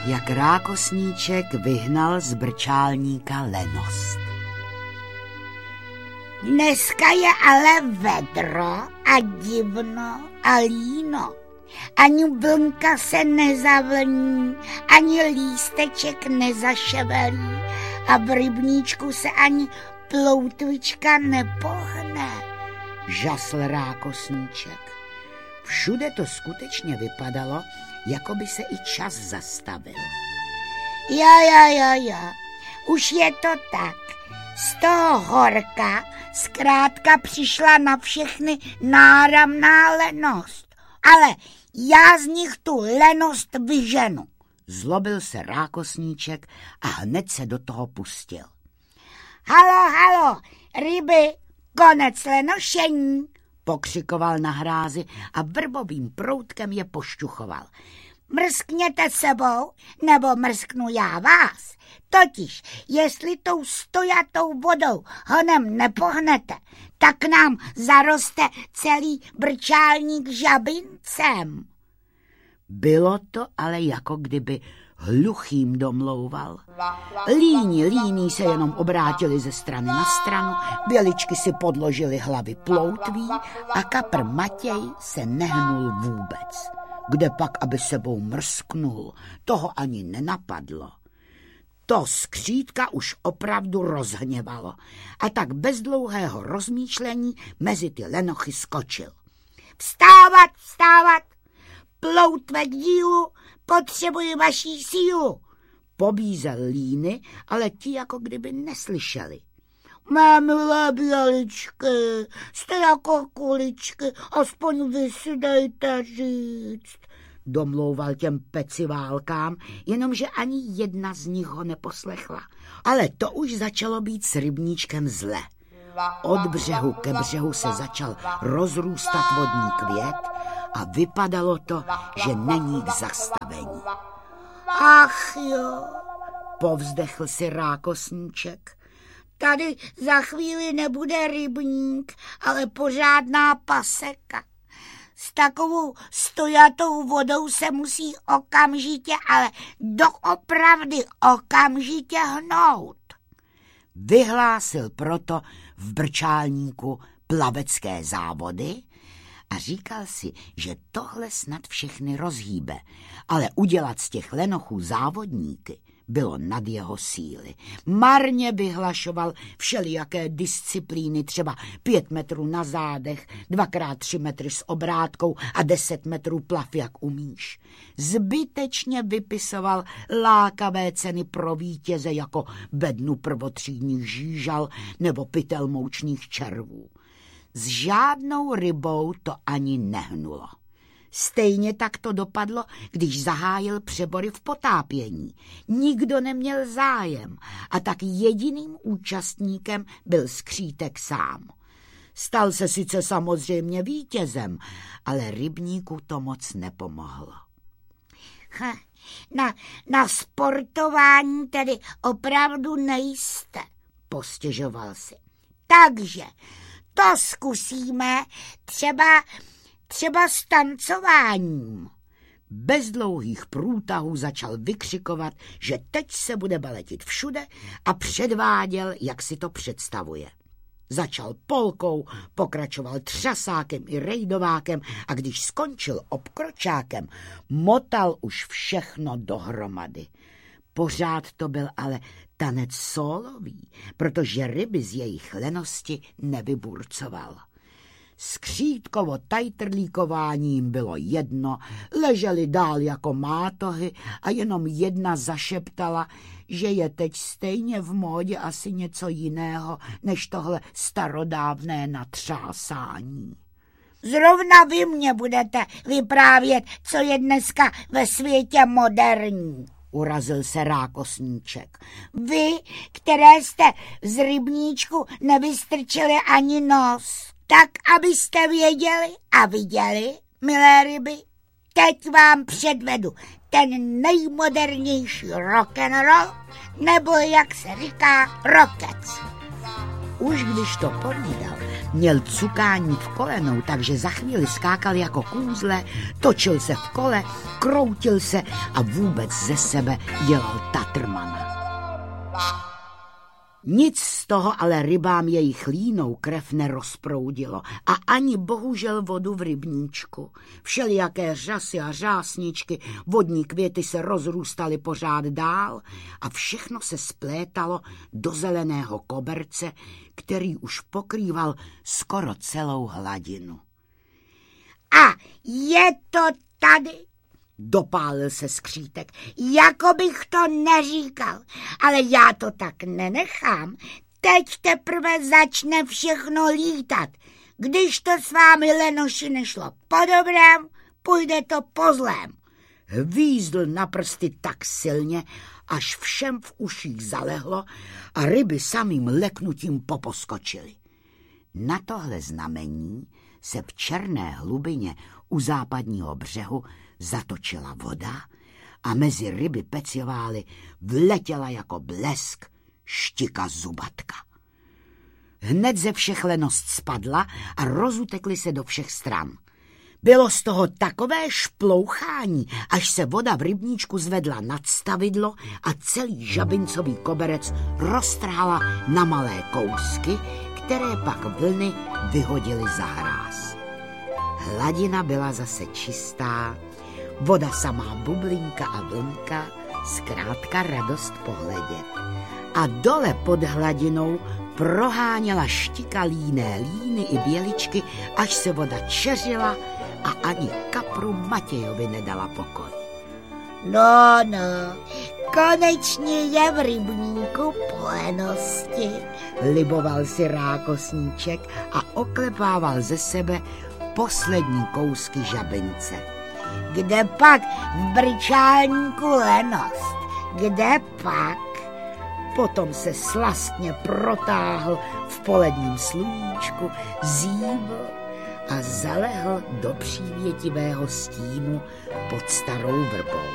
jak rákosníček vyhnal z brčálníka lenost. Dneska je ale vedro a divno a líno. Ani vlnka se nezavlní, ani lísteček nezaševelí a v rybníčku se ani ploutvička nepohne, žasl rákosníček. Všude to skutečně vypadalo, jako by se i čas zastavil. Jo, už je to tak. Z toho horka zkrátka přišla na všechny náramná lenost. Ale já z nich tu lenost vyženu. Zlobil se rákosníček a hned se do toho pustil. Halo, ryby, konec lenošení, pokřikoval na hrázi a vrbovým proutkem je pošťuchoval. Mrskněte sebou, nebo mrsknu já vás. Totiž, jestli tou stojatou vodou honem nepohnete, tak nám zaroste celý brčálník žabincem. Bylo to ale jako kdyby hluchým domlouval. Líní se jenom obrátili ze strany na stranu, běličky si podložily hlavy ploutví a kapr Matěj se nehnul vůbec. Kde pak, aby sebou mrsknul, toho ani nenapadlo. To skřítka už opravdu rozhněvalo a tak bez dlouhého rozmýšlení mezi ty lenochy skočil. Vstávat, ploutve k dílu, potřebuji vaší sílu, pobízel líny, ale ti jako kdyby neslyšeli. Mé milé běličky, jste jako kuličky, aspoň vy si dejte říct, domlouval těm peciválkám, jenomže ani jedna z nich ho neposlechla. Ale to už začalo být s rybníčkem zle. Od břehu ke břehu se začal rozrůstat vodní květ a vypadalo to, že není k zastavení. Ach jo, povzdechl si rákosníček. Tady za chvíli nebude rybník, ale pořádná paseka. S takovou stojatou vodou se musí okamžitě, ale doopravdy okamžitě hnout. Vyhlásil proto v brčálníku plavecké závody a říkal si, že tohle snad všechny rozhýbe, ale udělat z těch lenochů závodníky bylo nad jeho síly. Marně vyhlašoval všelijaké disciplíny, třeba 5 metrů na zádech, 2x3 metry s obrátkou a 10 metrů plav, jak umíš. Zbytečně vypisoval lákavé ceny pro vítěze jako bednu prvotřídních žížal nebo pytel moučných červů. S žádnou rybou to ani nehnulo. Stejně tak to dopadlo, když zahájil přebory v potápění. Nikdo neměl zájem a tak jediným účastníkem byl skřítek sám. Stal se sice samozřejmě vítězem, ale rybníku to moc nepomohlo. Na sportování tedy opravdu nejste, postěžoval si. Takže to zkusíme třeba s tancováním. Bez dlouhých průtahů začal vykřikovat, že teď se bude baletit všude a předváděl, jak si to představuje. Začal polkou, pokračoval třasákem i rejdovákem a když skončil obkročákem, motal už všechno dohromady. Pořád to byl ale tanec sólový, protože ryby z jejich lenosti nevyburcoval. Skřítkovo tajtrlíkováním bylo jedno, leželi dál jako mátohy a jenom jedna zašeptala, že je teď stejně v módě asi něco jiného, než tohle starodávné natřásání. Zrovna vy mě budete vyprávět, co je dneska ve světě moderní, urazil se rákosníček. Vy, které jste z rybníčku nevystrčili ani nos. Tak, abyste věděli a viděli, milé ryby, teď vám předvedu ten nejmodernější rock'n'roll, nebo jak se říká, rockec. Už když to povídal, Měl cukání v kolenou, takže za chvíli skákal jako kůzle, točil se v kole, kroutil se a vůbec ze sebe dělal tatrmana. Nic z toho ale rybám jejich línou krev nerozproudilo a ani bohužel vodu v rybníčku. Všelijaké řasy a řásničky, vodní květy se rozrůstaly pořád dál a všechno se splétalo do zeleného koberce, který už pokrýval skoro celou hladinu. A je to tady? Dopálil se skřítek. Jako bych to neříkal, ale já to tak nenechám. Teď teprve začne všechno lítat. Když to s vámi, lenoši, nešlo po dobrém, půjde to po zlém. Hvízdl na prsty tak silně, až všem v uších zalehlo a ryby samým leknutím poposkočily. Na tohle znamení se v černé hlubině u západního břehu zatočila voda a mezi ryby peciovály vletěla jako blesk štika zubatka. Hned ze všech lenost spadla a rozutekly se do všech stran. Bylo z toho takové šplouchání, až se voda v rybníčku zvedla nad stavidlo a celý žabincový koberec roztrhala na malé kousky, které pak vlny vyhodily za hráz. Hladina byla zase čistá, voda samá bublinka a vlnka, zkrátka radost pohledět. A dole pod hladinou proháněla štika líné líny i běličky, až se voda čeřila a ani kapru Matějovi nedala pokoj. No, konečně je v rybníku plenosti, liboval si rákosníček a oklepával ze sebe poslední kousky žabince. Kde pak v brčálníku lenost? Kde pak? Potom se slastně protáhl v poledním sluníčku, zíbl a zalehl do přívětivého stínu pod starou vrbou.